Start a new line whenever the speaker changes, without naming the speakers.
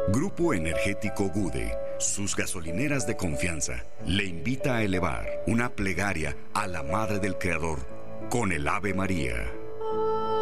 Grupo Energético Gude, sus gasolineras de confianza, le invita a elevar una plegaria a la Madre del Creador con el Ave María.